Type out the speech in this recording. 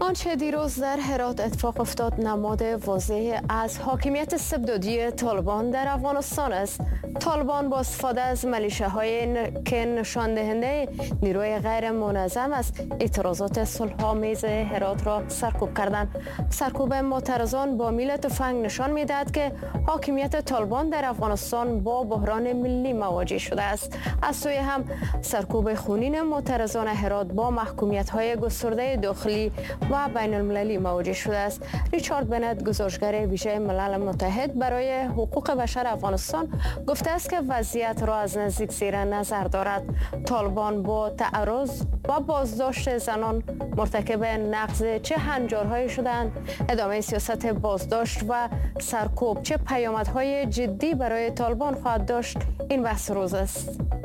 آنچه دیروز در هرات اتفاق افتاد نماد واضح از حاکمیت استبدادی طالبان در افغانستان است. طالبان با استفاده از ملیشه‌های که نشان دهنده نیروی غیر منظم است اعتراضات صلح‌آمیز هرات را سرکوب کردند. سرکوب معترضان با میل تفنگ نشان می‌دهد که حاکمیت طالبان در افغانستان با بحران ملی مواجه شده است. از سوی هم سرکوب خونین معترضان هرات با محکومیت‌های گسترده داخلی و بین المللی مواجه شده است. ریچارد بنت، گزارشگر ویژه ملل متحد برای حقوق بشر افغانستان، گفته است که وضعیت را از نزدیک زیر نظر دارد. طالبان با تعرض و بازداشت زنان مرتکب نقض چه هنجارهایی شدند، ادامه سیاست بازداشت و سرکوب چه پیامدهای جدی برای طالبان خواهد داشت، این بحث روز است.